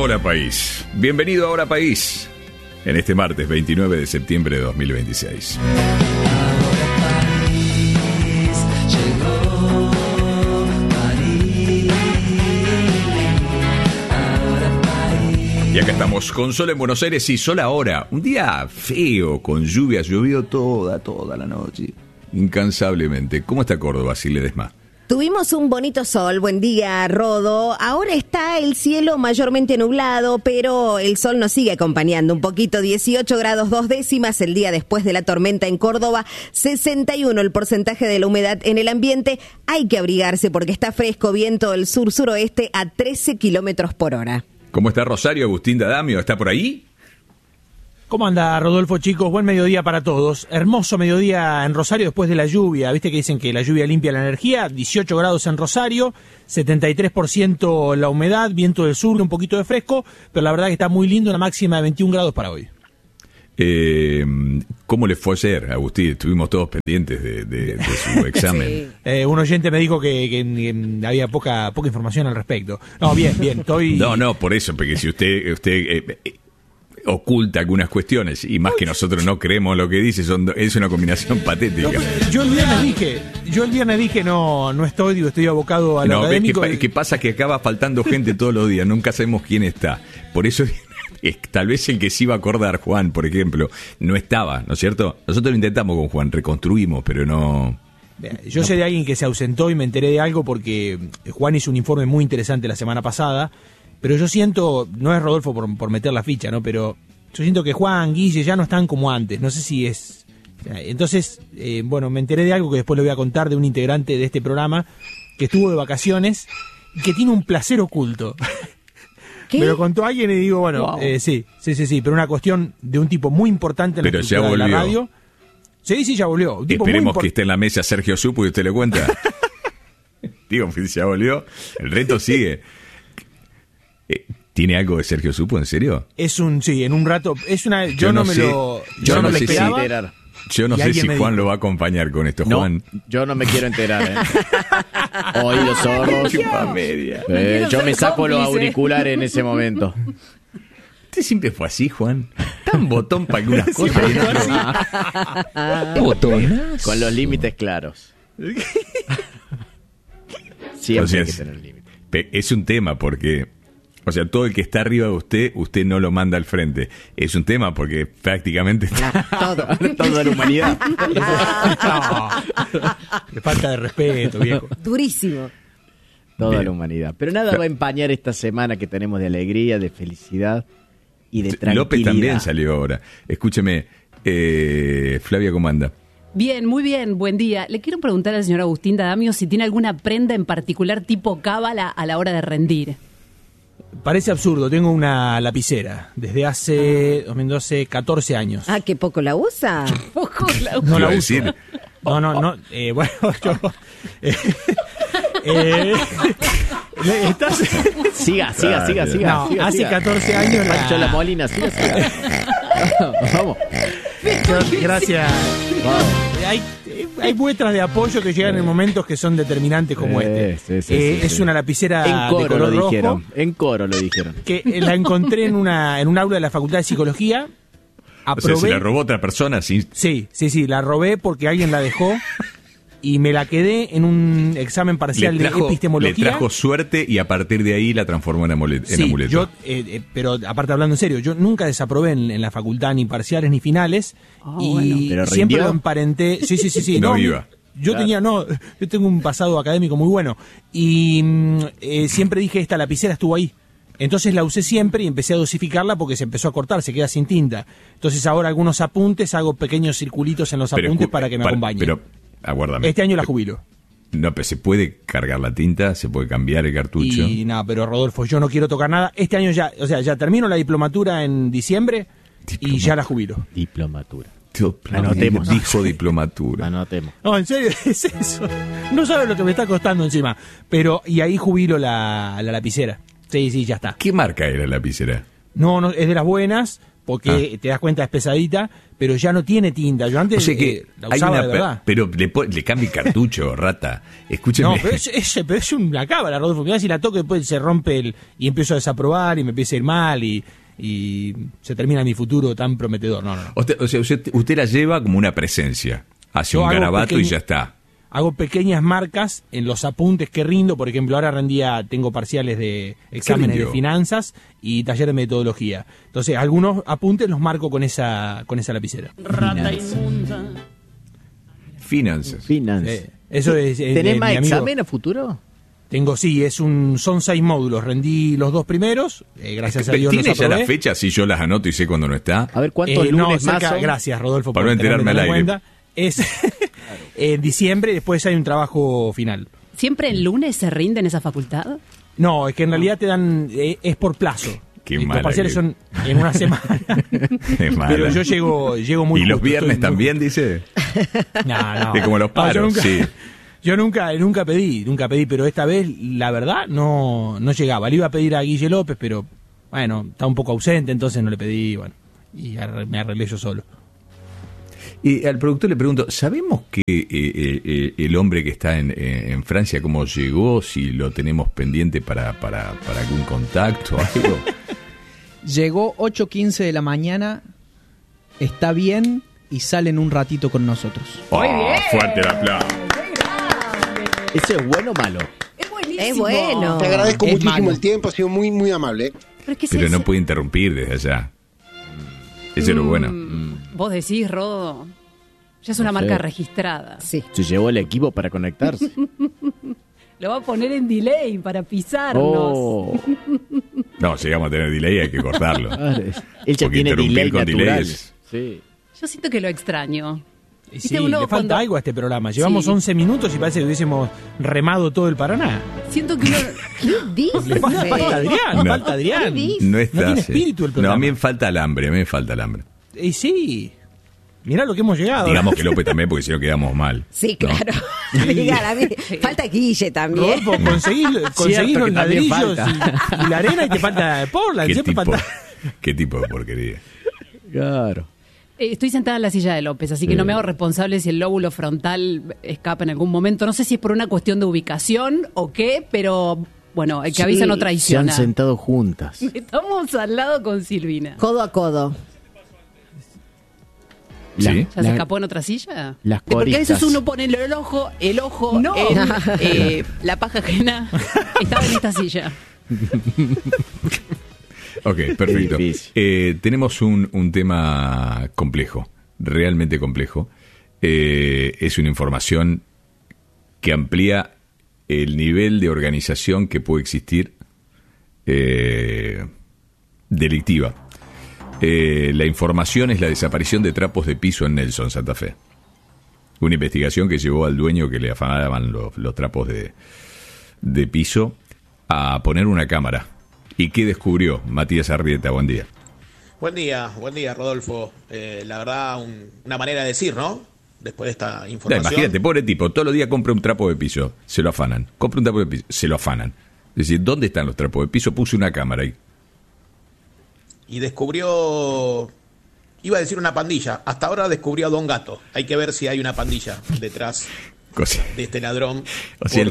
Hola país, bienvenido a Hola País, en este martes 29 de septiembre de 2026. Y acá estamos con sol en Buenos Aires y sol ahora. Un día feo, con lluvia, llovió toda la noche, incansablemente. ¿Cómo está Córdoba, si Ledesma? Tuvimos un bonito sol, buen día, Rodo. Ahora está el cielo mayormente nublado, pero el sol nos sigue acompañando un poquito. 18 grados 2 décimas el día después de la tormenta en Córdoba, 61 el porcentaje de la humedad en el ambiente. Hay que abrigarse porque está fresco, viento del sur-suroeste a 13 kilómetros por hora. ¿Cómo está Rosario? Agustín D'Adamio, ¿está por ahí? ¿Cómo anda, Rodolfo, chicos? Buen mediodía para todos. Hermoso mediodía en Rosario después de la lluvia. ¿Viste que dicen que la lluvia limpia la energía? 18 grados en Rosario, 73% la humedad, viento del sur, un poquito de fresco, pero la verdad que está muy lindo, una máxima de 21 grados para hoy. ¿Cómo les fue ayer, Agustín? Estuvimos todos pendientes de su examen. Sí. Un oyente me dijo que había poca información al respecto. No, bien, estoy... No, por eso, porque si usted oculta algunas cuestiones y más que nosotros no creemos lo que dice, es una combinación patética. Yo el viernes dije no estoy, estoy abocado a lo académico. ¿Qué pasa? Que acaba faltando gente todos los días, nunca sabemos quién está. Por eso tal vez el que se iba a acordar, Juan, por ejemplo, no estaba, ¿no es cierto? Nosotros lo intentamos con Juan, reconstruimos, pero no... Yo sé de alguien que se ausentó y me enteré de algo porque Juan hizo un informe muy interesante la semana pasada. Pero yo siento, no es Rodolfo por meter la ficha, ¿no? Pero yo siento que Juan, Guille ya no están como antes. No sé si es... Entonces, me enteré de algo que después le voy a contar de un integrante de este programa que estuvo de vacaciones y que tiene un placer oculto. ¿Qué? Me lo contó alguien y digo, bueno, wow. Sí, pero una cuestión de un tipo muy importante en la estructura de la radio. Sí, ya volvió. Esperemos que esté en la mesa Sergio Supo y usted le cuenta. Digo, ya volvió. El reto sigue. ¿Tiene algo de Sergio Supo, en serio? En un rato, yo no me lo esperaba. Yo no sé si Juan lo va a acompañar con esto, Juan. Yo no me quiero enterar, Oídos sordos. Yo me saco los auriculares en ese momento. ¿Usted siempre fue así, Juan? Tan botón para algunas cosas. ¿Botonas? Con los límites claros. Siempre hay que tener límites. Es un tema porque... O sea, todo el que está arriba de usted no lo manda al frente. Es un tema porque prácticamente... Toda la humanidad. Qué falta de respeto, viejo. Durísimo. Toda la humanidad. Pero nada va a empañar esta semana que tenemos de alegría, de felicidad y de tranquilidad. López también salió ahora. Escúcheme, Flavia, ¿cómo anda? Bien, muy bien, buen día. Le quiero preguntar al señor Agustín D'Adamio si tiene alguna prenda en particular tipo cábala a la hora de rendir. Parece absurdo, tengo una lapicera desde hace 14 años. Ah, ¿qué poco la usa? No la uso. No. Bueno, yo... Siga. No, hace 14 años la Molina, siga. Vamos. Gracias. Vamos. Hay muestras de apoyo que llegan en momentos que son determinantes como este. Es una lapicera en coro de color lo dijeron. rojo. En coro lo dijeron. Que la encontré en un aula de la Facultad de Psicología. Aprobé. O sea, ¿se la robó otra persona? Sí, la robé porque alguien la dejó y me la quedé en un examen parcial de epistemología. Le trajo suerte y a partir de ahí la transformó en amuleto. Pero aparte hablando en serio, yo nunca desaprobé en la facultad ni parciales ni finales y siempre lo emparenté. Sí. No iba. Yo tengo un pasado académico muy bueno y siempre dije esta lapicera estuvo ahí. Entonces la usé siempre y empecé a dosificarla porque se empezó a cortar, se queda sin tinta. Entonces ahora algunos apuntes, hago pequeños circulitos en los apuntes para que me acompañen. Pero aguárdame. Este año la jubilo. No, pero se puede cargar la tinta, se puede cambiar el cartucho. Y nada, pero Rodolfo, yo no quiero tocar nada. Este año ya termino la diplomatura en diciembre y ya la jubilo. Diplomatura. Anotemos. Dijo diplomatura. Anotemos. No, en serio, es eso. No sabes lo que me está costando encima. Pero, y ahí jubilo la lapicera. Sí, ya está. ¿Qué marca era la lapicera? No, es de las buenas, porque te das cuenta es pesadita, pero ya no tiene tinta. Yo antes la usaba de verdad. Pero le cambia el cartucho, rata. Escúcheme. No, pero es una cámara, Rodolfo. Mirá, si la toco después se rompe y empiezo a desaprobar y me empieza a ir mal y se termina mi futuro tan prometedor. No. Usted la lleva como una presencia. Hace un garabato y ya está. Hago pequeñas marcas en los apuntes que rindo. Por ejemplo, ahora tengo parciales de exámenes de finanzas y taller de metodología. Entonces, algunos apuntes los marco con esa lapicera. Rata inmunda. Finanzas. Eso es. ¿Tenés más examen a futuro? Tengo, sí, son 6 módulos. Rendí los 2 primeros, gracias a Dios. ¿Tiene ya la fecha? Si yo las anoto y sé cuándo no está. A ver, ¿cuántos lunes más son? Gracias, Rodolfo, para no enterarme al aire. Es en diciembre y después hay un trabajo final. ¿Siempre el lunes se rinde en esa facultad? No, es que en realidad te dan, es por plazo. Qué los parciales son en una semana. Pero yo llego muy. ¿Y los viernes también, dice? No. De como los paros, sí. Yo nunca pedí, pero esta vez, la verdad, no llegaba. Le iba a pedir a Guille López, pero bueno, está un poco ausente, entonces no le pedí, y me arreglé yo solo. Y al productor le pregunto, ¿sabemos que el hombre que está en Francia, cómo llegó? Si lo tenemos pendiente para algún contacto o algo. Llegó 8:15 de la mañana, está bien y sale en un ratito con nosotros. ¡Oh, fuerte el aplauso! ¿Eso es bueno o malo? Es buenísimo. Es bueno. Te agradezco muchísimo el tiempo, ha sido muy, muy amable. Pero no puede interrumpir desde allá. Eso es lo bueno. Vos decís, Rodo, ya es una marca registrada. Sí. Se llevó el equipo para conectarse. Lo va a poner en delay para pisarnos. Oh. No, llegamos a tener delay, hay que cortarlo. Él ya tiene delay con natural. delay Yo siento que lo extraño. Sí, le falta algo a este programa. Llevamos 11 minutos y parece que hubiésemos remado todo el Paraná. Siento que uno... ¿Qué dice? Falta Adrián, falta Adrián. No está. No tiene espíritu el programa. No, a mí me falta el hambre, Y sí, mirá lo que hemos llegado. Digamos que López también, porque si no quedamos mal. Sí, claro. Falta Guille también. Rodolfo, conseguís los ladrillos y la arena y te falta Portland. ¿Qué tipo de porquería? Claro. Estoy sentada en la silla de López, así que no me hago responsable si el lóbulo frontal escapa en algún momento. No sé si es por una cuestión de ubicación o qué, pero bueno, el que avisa no traiciona. Se han sentado juntas. Estamos al lado con Silvina. Codo a codo. ¿Sí? ¿Ya se escapó en otra silla? Las Porque a veces coristas. uno pone el ojo No. en la paja ajena. Estaba en esta silla. Ok, perfecto. Tenemos un tema complejo, realmente complejo. Es una información que amplía el nivel de organización que puede existir delictiva. La información es la desaparición de trapos de piso en Nelson, Santa Fe. Una investigación que llevó al dueño que le afanaban los trapos de piso a poner una cámara. ¿Y qué descubrió? Matías Arrieta, buen día. Buen día, Rodolfo. La verdad, una manera de decir, ¿no? Después de esta información. Imagínate, pobre tipo, todos los días compra un trapo de piso, se lo afanan. Compra un trapo de piso, se lo afanan. Es decir, ¿dónde están los trapos de piso? Puse una cámara ahí. Y descubrió, iba a decir una pandilla, hasta ahora descubrió a Don Gato. Hay que ver si hay una pandilla detrás de este ladrón. O sea,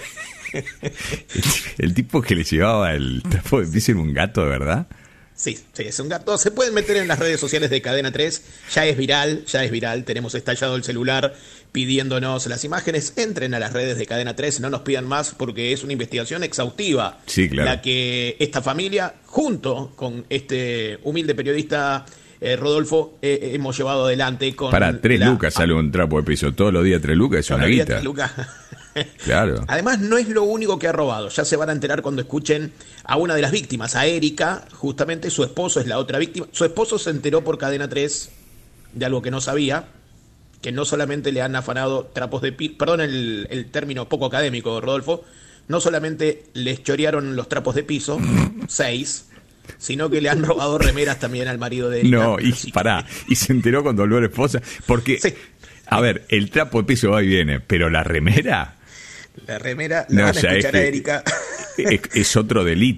el tipo que le llevaba el trapo de piso era un gato, ¿de verdad? Sí, es un gato. Se pueden meter en las redes sociales de Cadena 3. Ya es viral. Tenemos estallado el celular pidiéndonos las imágenes. Entren a las redes de Cadena 3, no nos pidan más porque es una investigación exhaustiva. Sí, claro. La que esta familia, junto con este humilde periodista Rodolfo, hemos llevado adelante con... Para 3 lucas sale un trapo de piso. Todos los días 3 lucas es una guita. 3 lucas. Claro. Además, no es lo único que ha robado. Ya se van a enterar cuando escuchen a una de las víctimas, a Erika. Justamente su esposo es la otra víctima. Su esposo se enteró por Cadena 3 de algo que no sabía, que no solamente le han afanado trapos de piso, perdón el término poco académico, Rodolfo, no solamente les chorearon los trapos de piso, 6, sino que le han robado remeras también al marido de Erika. No, y pará, y se enteró cuando volvió la esposa, porque, sí. A ver, el trapo de piso va y viene, pero la remera... La remera, la van a escuchar a Erika. Es otro delito.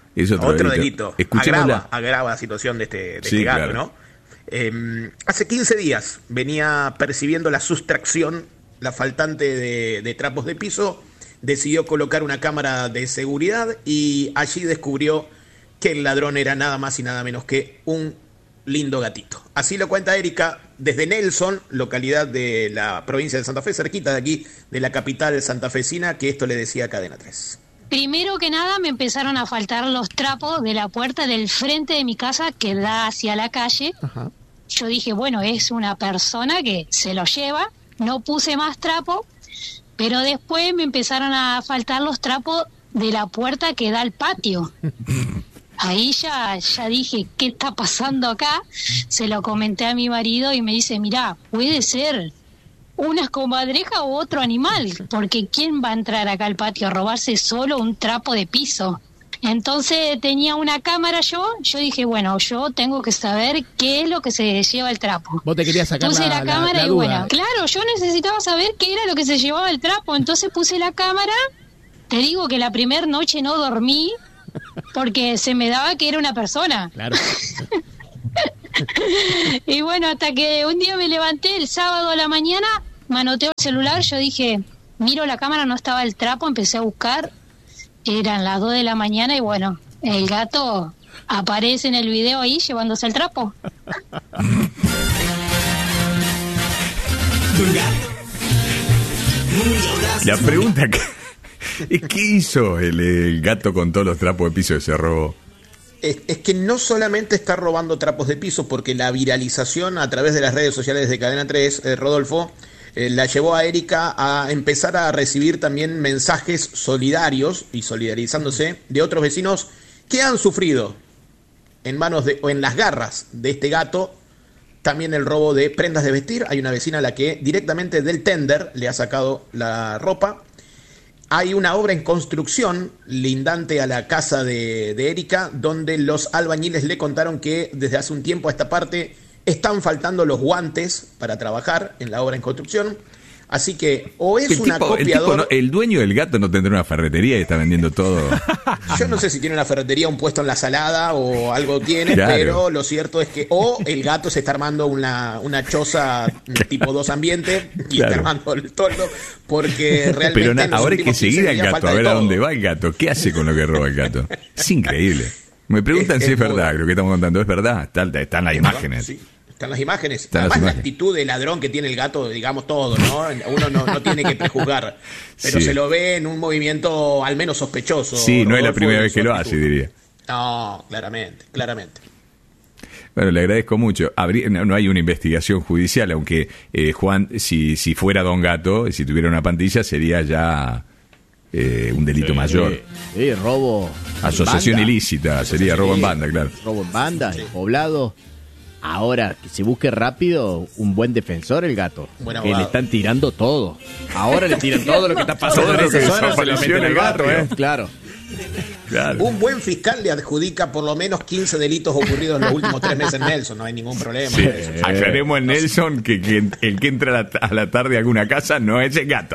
Es otro delito. Agrava la situación de este gato, ¿no? Hace 15 días venía percibiendo la sustracción, la faltante de trapos de piso, decidió colocar una cámara de seguridad y allí descubrió que el ladrón era nada más y nada menos que un lindo gatito. Así lo cuenta Erika desde Nelson, localidad de la provincia de Santa Fe, cerquita de aquí, de la capital santafesina, que esto le decía a Cadena 3. Primero que nada me empezaron a faltar los trapos de la puerta del frente de mi casa que da hacia la calle. Ajá. Yo dije, bueno, es una persona que se lo lleva, no puse más trapo, pero después me empezaron a faltar los trapos de la puerta que da al patio. Ahí ya dije, ¿qué está pasando acá? Se lo comenté a mi marido y me dice, mirá, puede ser una comadreja u otro animal, porque ¿quién va a entrar acá al patio a robarse solo un trapo de piso? Entonces tenía una cámara yo dije, bueno, yo tengo que saber qué es lo que se lleva el trapo. Vos te querías sacar puse la cámara y duda. Bueno, claro, yo necesitaba saber qué era lo que se llevaba el trapo, entonces puse la cámara. Te digo que la primera noche no dormí porque se me daba que era una persona. Claro. Y bueno, hasta que un día me levanté el sábado a la mañana, manoteo el celular, yo dije, miro la cámara, no estaba el trapo, empecé a buscar, eran las 2 de la mañana y bueno, el gato aparece en el video ahí llevándose el trapo. La pregunta es ¿qué hizo el gato con todos los trapos de piso que se robó? Es que no solamente está robando trapos de piso, porque la viralización a través de las redes sociales de Cadena 3, Rodolfo, la llevó a Erika a empezar a recibir también mensajes solidarios y solidarizándose de otros vecinos que han sufrido en manos o en las garras de este gato también el robo de prendas de vestir. Hay una vecina a la que directamente del tender le ha sacado la ropa. Hay una obra en construcción lindante a la casa de Erika, donde los albañiles le contaron que desde hace un tiempo a esta parte están faltando los guantes para trabajar en la obra en construcción. Así que o es un acopiador... El dueño del gato no tendrá una ferretería y está vendiendo todo. Yo no sé si tiene una ferretería, un puesto en la salada o algo tiene, claro. Pero lo cierto es que o el gato se está armando una choza tipo 2 ambientes y claro. Está armando el toldo, porque realmente... Pero ahora hay que seguir al gato, a ver a dónde va el gato. ¿Qué hace con lo que roba el gato? Es increíble. Me preguntan si es verdad lo que estamos contando. ¿Es verdad? Están las imágenes. Sí. Están las imágenes. Además, la actitud de ladrón que tiene el gato, digamos todo, ¿no? Uno no tiene que prejuzgar. Pero sí. Se lo ve en un movimiento al menos sospechoso. Sí, Rodolfo, no es la primera vez que lo hace, diría. No, claramente. Bueno, le agradezco mucho. No hay una investigación judicial, aunque Juan, si fuera Don Gato, si tuviera una pantilla, sería ya un delito mayor. Robo. Asociación banda. Ilícita, sería robo en banda, claro. Robo en banda, en poblado. Ahora, que se busque rápido un buen defensor el gato. Que le están tirando todo. Ahora le tiran todo lo que está pasando en esa zona. Se lo meten el gato, Claro. Un buen fiscal le adjudica por lo menos 15 delitos ocurridos en los últimos 3 meses en Nelson. No hay ningún problema. Sí. Aclaremos en Nelson que el que entra a la tarde a alguna casa no es el gato.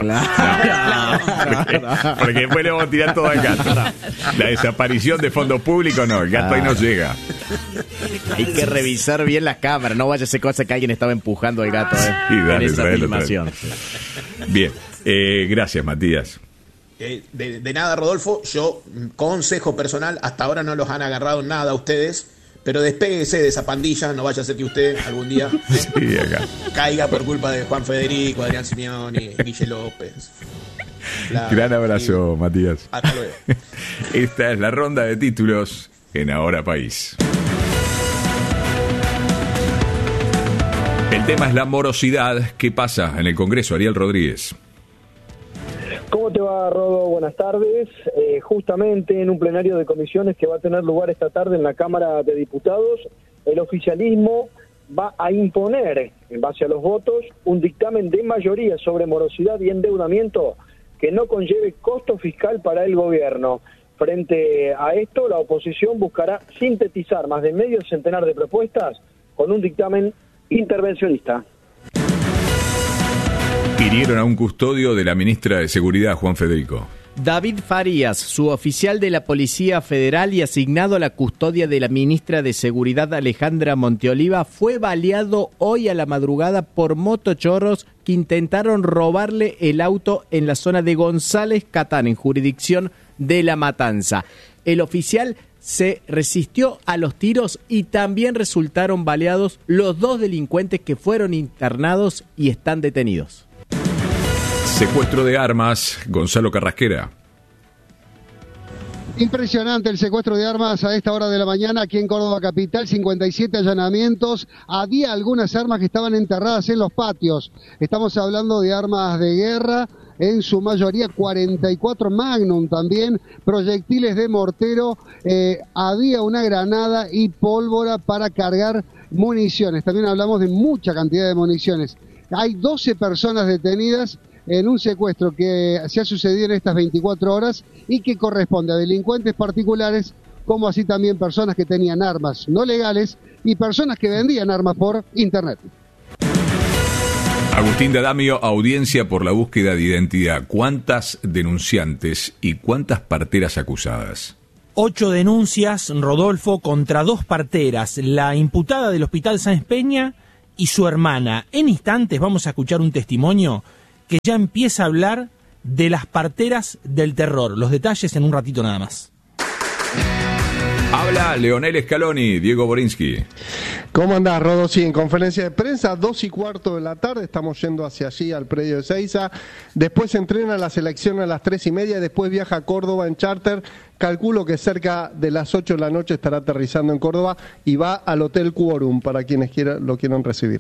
Claro. Porque después le vamos a tirar todo al gato. La desaparición de fondos públicos no, el gato ahí no llega. Hay que revisar bien las cámaras, no vaya a ser cosa que alguien estaba empujando al gato en esa filmación. Bien, gracias Matías. De nada, Rodolfo. Yo, consejo personal, hasta ahora no los han agarrado nada a ustedes, pero despéguese de esa pandilla, no vaya a ser que usted algún día sí, caiga por culpa de Juan Federico, Adrián Simeoni, Guille López. Gran abrazo, Matías. Hasta luego. Esta es la ronda de títulos en Ahora País. El tema es la morosidad. ¿Qué pasa en el Congreso? Ariel Rodríguez. ¿Cómo te va, Rodo? Buenas tardes. Justamente en un plenario de comisiones que va a tener lugar esta tarde en la Cámara de Diputados, el oficialismo va a imponer, en base a los votos, un dictamen de mayoría sobre morosidad y endeudamiento que no conlleve costo fiscal para el gobierno. Frente a esto, la oposición buscará sintetizar más de medio centenar de propuestas con un dictamen intervencionista. Hirieron a un custodio de la ministra de Seguridad, Juan Federico. David Farías, suboficial de la Policía Federal y asignado a la custodia de la ministra de Seguridad Alejandra Monteoliva, fue baleado hoy a la madrugada por motochorros que intentaron robarle el auto en la zona de González Catán, en jurisdicción de La Matanza. El oficial se resistió a los tiros y también resultaron baleados los 2 delincuentes que fueron internados y están detenidos. Secuestro de armas, Gonzalo Carrasquera. Impresionante el secuestro de armas a esta hora de la mañana aquí en Córdoba capital, 57 allanamientos. Había algunas armas que estaban enterradas en los patios. Estamos hablando de armas de guerra, en su mayoría 44 Magnum también, proyectiles de mortero, había una granada y pólvora para cargar municiones. También hablamos de mucha cantidad de municiones. Hay 12 personas detenidas en un secuestro que se ha sucedido en estas 24 horas y que corresponde a delincuentes particulares, como así también personas que tenían armas no legales y personas que vendían armas por internet. Agustín D'Adamio, audiencia por la búsqueda de identidad. ¿Cuántas denunciantes y cuántas parteras acusadas? 8 denuncias, Rodolfo, contra 2 parteras, la imputada del Hospital Sáenz Peña y su hermana. En instantes vamos a escuchar un testimonio que ya empieza a hablar de las parteras del terror. Los detalles en un ratito nada más. Habla Leonel Scaloni, Diego Borinsky. ¿Cómo andás, Rodo? Sí, en conferencia de prensa, 2:15 de la tarde, estamos yendo hacia allí, al predio de Seiza. Después se entrena la selección a las 3:30, después viaja a Córdoba en charter. Calculo que cerca de las 8 de la noche estará aterrizando en Córdoba y va al Hotel Quorum para quienes lo quieran recibir.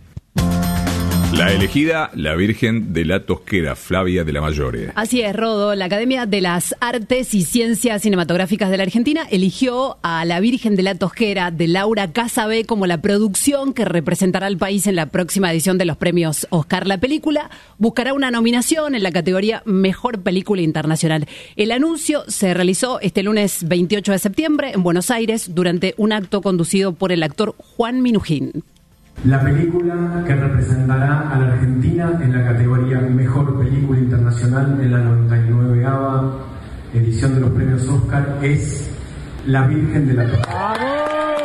La elegida, la Virgen de la Tosquera, Flavia de la Mayore. Así es, Rodo. La Academia de las Artes y Ciencias Cinematográficas de la Argentina eligió a la Virgen de la Tosquera de Laura Casabé como la producción que representará al país en la próxima edición de los premios Oscar. La película buscará una nominación en la categoría Mejor Película Internacional. El anuncio se realizó este lunes 28 de septiembre en Buenos Aires durante un acto conducido por el actor Juan Minujín. La película que representará a la Argentina en la categoría Mejor Película Internacional en la 99ª edición de los premios Oscar es La Virgen de la Tosquera.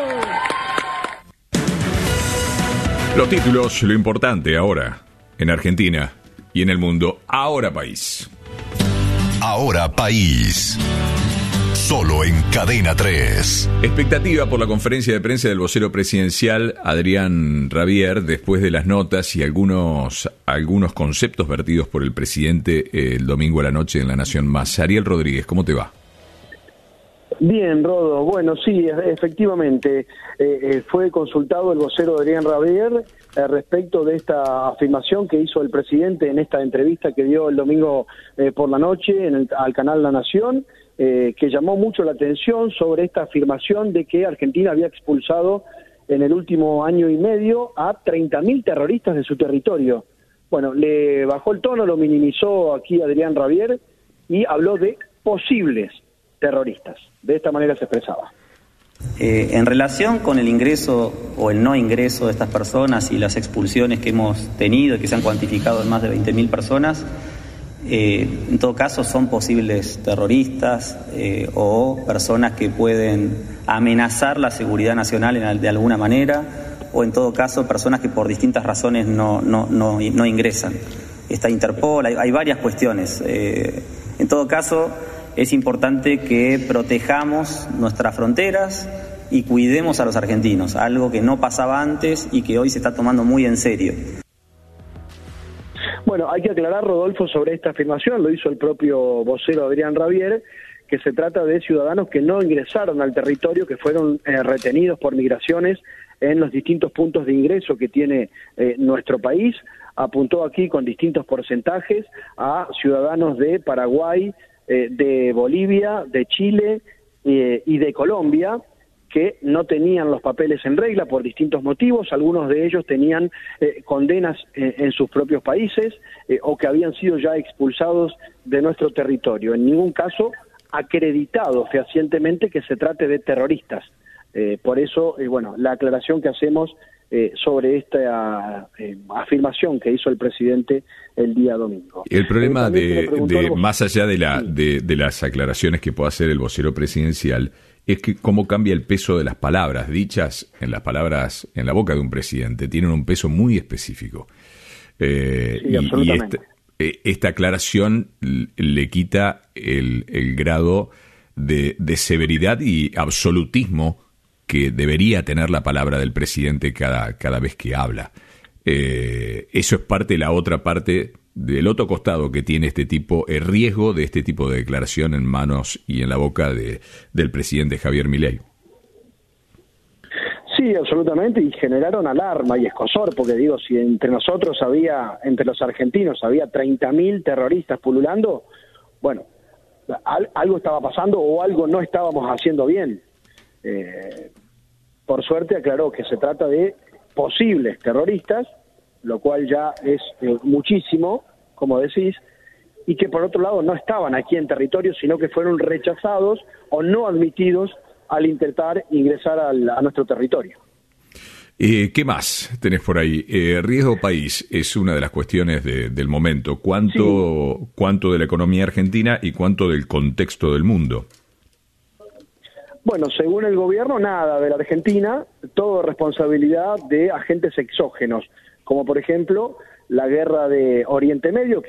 Los títulos, lo importante ahora, en Argentina y en el mundo. Ahora País. Ahora País. Solo en Cadena 3. Expectativa por la conferencia de prensa del vocero presidencial Adrián Rabier después de las notas y algunos conceptos vertidos por el presidente el domingo a la noche en La Nación Más. Ariel Rodríguez, ¿cómo te va? Bien, Rodo. Bueno, sí, efectivamente fue consultado el vocero Adrián Rabier respecto de esta afirmación que hizo el presidente en esta entrevista que dio el domingo por la noche al canal La Nación. Que llamó mucho la atención sobre esta afirmación de que Argentina había expulsado en el último año y medio a 30.000 terroristas de su territorio. Bueno, le bajó el tono, lo minimizó aquí Adrián Rabier y habló de posibles terroristas. De esta manera se expresaba. En relación con el ingreso o el no ingreso de estas personas y las expulsiones que hemos tenido, que se han cuantificado en más de 20.000 personas, en todo caso son posibles terroristas o personas que pueden amenazar la seguridad nacional de alguna manera, o en todo caso personas que por distintas razones no ingresan. Está Interpol, hay varias cuestiones. En todo caso es importante que protejamos nuestras fronteras y cuidemos a los argentinos, algo que no pasaba antes y que hoy se está tomando muy en serio. Bueno, hay que aclarar, Rodolfo, sobre esta afirmación, lo hizo el propio vocero Adrián Rabier, que se trata de ciudadanos que no ingresaron al territorio, que fueron retenidos por migraciones en los distintos puntos de ingreso que tiene nuestro país. Apuntó aquí con distintos porcentajes a ciudadanos de Paraguay, de Bolivia, de Chile y de Colombia, que no tenían los papeles en regla por distintos motivos. Algunos de ellos tenían condenas en sus propios países o que habían sido ya expulsados de nuestro territorio. En ningún caso acreditado fehacientemente que se trate de terroristas. Por eso, la aclaración que hacemos sobre esta afirmación que hizo el presidente el día domingo. El problema de más allá de las aclaraciones que pueda hacer el vocero presidencial, es que cómo cambia el peso de las palabras dichas en la boca de un presidente. Tienen un peso muy específico. Esta aclaración le quita el grado de severidad y absolutismo que debería tener la palabra del presidente cada vez que habla. Eso es parte de la otra parte, del otro costado que tiene el riesgo de este tipo de declaración en manos y en la boca del presidente Javier Milei. Sí, absolutamente, y generaron alarma y escozor, porque digo, si entre los argentinos había 30.000 terroristas pululando, algo estaba pasando o algo no estábamos haciendo bien. Por suerte aclaró que se trata de posibles terroristas, lo cual ya es muchísimo, como decís, y que por otro lado no estaban aquí en territorio, sino que fueron rechazados o no admitidos al intentar ingresar a nuestro territorio. ¿Qué más tenés por ahí? Riesgo país es una de las cuestiones del momento. ¿Cuánto de la economía argentina y cuánto del contexto del mundo? Bueno, según el gobierno, nada de la Argentina, todo responsabilidad de agentes exógenos, como por ejemplo la guerra de Oriente Medio,